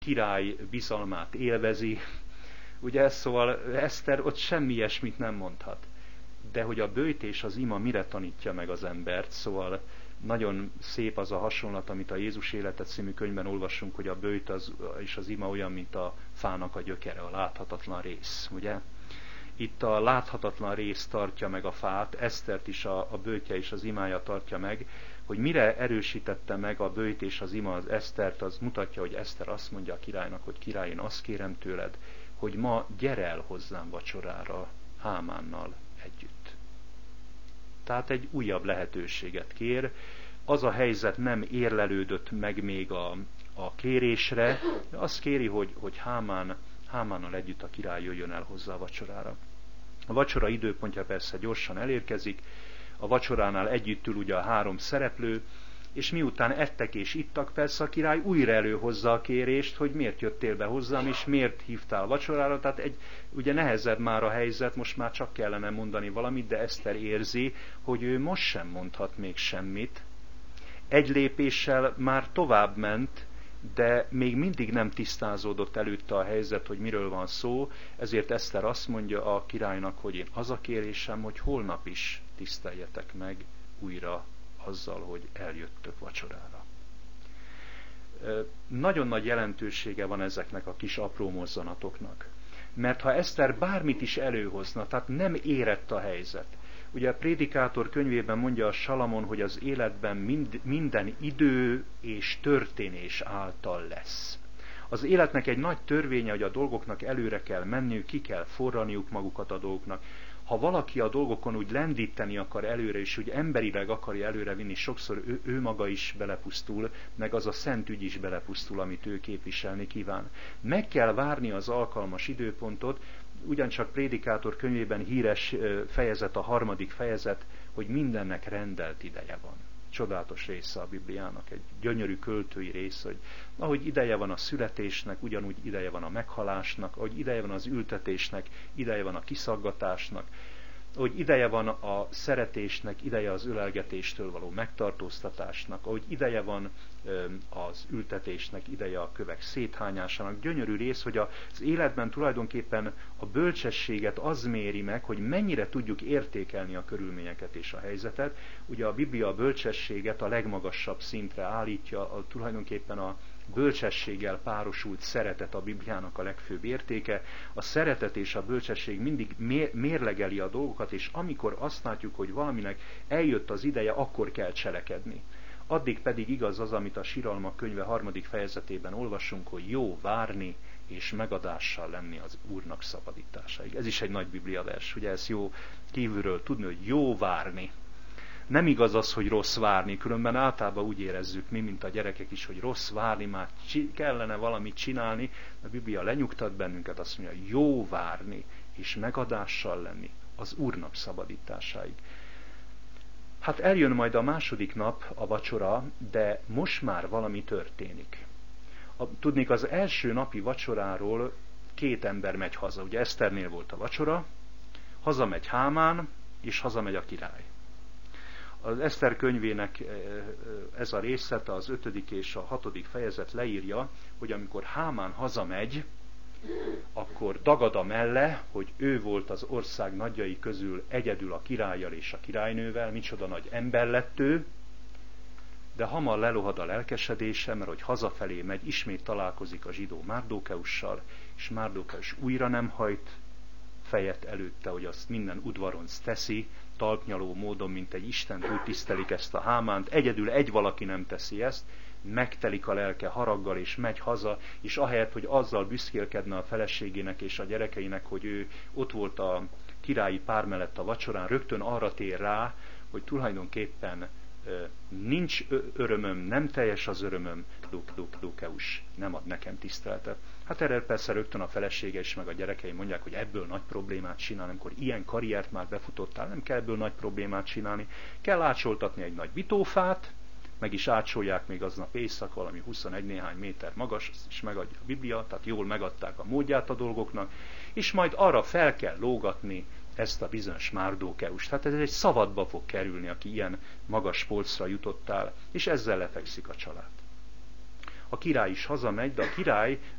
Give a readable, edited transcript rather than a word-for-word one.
király bizalmát élvezi. Ugye, szóval Eszter ott semmi ilyesmit nem mondhat. De hogy a böjt és az ima mire tanítja meg az embert, szóval nagyon szép az a hasonlat, amit a Jézus élete című könyvben olvasunk, hogy a böjt és az ima olyan, mint a fának a gyökere, a láthatatlan rész, ugye? Itt a láthatatlan rész tartja meg a fát, Esztert is a böjtje és az imája tartja meg, hogy mire erősítette meg a böjt és az ima az Esztert, az mutatja, hogy Eszter azt mondja a királynak, hogy király, én azt kérem tőled, hogy ma gyere el hozzám vacsorára Hámánnal együtt. Tehát egy újabb lehetőséget kér. Az a helyzet nem érlelődött meg még a kérésre, de azt kéri, hogy Hámánnal együtt a király jöjjön el hozzá a vacsorára. A vacsora időpontja persze gyorsan elérkezik, a vacsoránál együtt ül ugye a 3 szereplő, és miután ettek és ittak, persze a király újra előhozza a kérést, hogy miért jöttél be hozzám, és miért hívtál vacsorára. Tehát ugye nehezebb már a helyzet, most már csak kellene mondani valamit, de Eszter érzi, hogy ő most sem mondhat még semmit. Egy lépéssel már tovább ment, de még mindig nem tisztázódott előtte a helyzet, hogy miről van szó, ezért Eszter azt mondja a királynak, hogy én az a kérésem, hogy holnap is tiszteljetek meg újra azzal, hogy eljöttök vacsorára. Nagyon nagy jelentősége van ezeknek a kis apró mozzanatoknak. Mert ha Eszter bármit is előhozna, tehát nem érett a helyzet. Ugye a Prédikátor könyvében mondja a Salamon, hogy az életben minden idő és történés által lesz. Az életnek egy nagy törvénye, hogy a dolgoknak előre kell menniük, ki kell forraniuk magukat a dolgoknak. Ha valaki a dolgokon úgy lendíteni akar előre, és úgy emberileg akarja előre vinni, sokszor ő maga is belepusztul, meg az a szent ügy is belepusztul, amit ő képviselni kíván. Meg kell várni az alkalmas időpontot, ugyancsak Prédikátor könyvében híres fejezet, a 3. fejezet, hogy mindennek rendelt ideje van. Csodálatos része a Bibliának, egy gyönyörű költői rész, hogy ahogy ideje van a születésnek, ugyanúgy ideje van a meghalásnak, ahogy ideje van az ültetésnek, ideje van a kiszaggatásnak, ahogy ideje van a szeretésnek, ideje az ölelgetéstől való megtartóztatásnak, ahogy ideje van az ültetésnek, ideje a kövek széthányásának. Gyönyörű rész, hogy az életben tulajdonképpen a bölcsességet az méri meg, hogy mennyire tudjuk értékelni a körülményeket és a helyzetet. Ugye a Biblia a bölcsességet a legmagasabb szintre állítja, tulajdonképpen a bölcsességgel párosult szeretet a Bibliának a legfőbb értéke. A szeretet és a bölcsesség mindig mérlegeli a dolgokat, és amikor azt látjuk, hogy valaminek eljött az ideje, akkor kell cselekedni. Addig pedig igaz az, amit a Siralmak könyve 3. fejezetében olvasunk, hogy jó várni és megadással lenni az Úrnak szabadításáig. Ez is egy nagy bibliavers, ugye ez jó kívülről tudni, hogy jó várni. Nem igaz az, hogy rossz várni, különben általában úgy érezzük mi, mint a gyerekek is, hogy rossz várni, már kellene valamit csinálni. A Biblia lenyugtat bennünket, azt mondja, jó várni és megadással lenni az Úrnak szabadításáig. Hát eljön majd a második nap a vacsora, de most már valami történik. Tudnék, az első napi vacsoráról 2 ember megy haza. Ugye Eszternél volt a vacsora, hazamegy Hámán, és hazamegy a király. Az Eszter könyvének ez a részlet, az 5. és a 6. fejezet leírja, hogy amikor Hámán hazamegy, akkor dagad a melle, hogy ő volt az ország nagyjai közül egyedül a királlyal és a királynővel, micsoda nagy ember lett ő, de hamar lelohad a lelkesedése, mert hogy hazafelé megy, ismét találkozik a zsidó Márdókeussal, és Márdókeus újra nem hajt fejet előtte, hogy azt minden udvaronc teszi, talpnyaló módon, mint egy Istent, úgy tisztelik ezt a Hámánt. Egyedül egy valaki nem teszi ezt, megtelik a lelke haraggal, és megy haza, és ahelyett, hogy azzal büszkélkedne a feleségének és a gyerekeinek, hogy ő ott volt a királyi pár mellett a vacsorán, rögtön arra tér rá, hogy tulajdonképpen nincs örömöm, nem teljes az örömöm, Márdókeus nem ad nekem tiszteletet. Hát erre persze rögtön a felesége is, meg a gyerekei mondják, hogy ebből nagy problémát csinálni, amikor ilyen karriert már befutottál, nem kell ebből nagy problémát csinálni. Kell ácsoltatni egy nagy vitófát, meg is ácsolják még aznap éjszaka, valami 21 néhány méter magas, ezt is megadja a Biblia, tehát jól megadták a módját a dolgoknak, és majd arra fel kell lógatni ezt a bizonyos Márdókeust. Tehát ez egy szabadba fog kerülni, aki ilyen magas polcra jutottál, és ezzel lefekszik a család. A király is hazamegy, de a király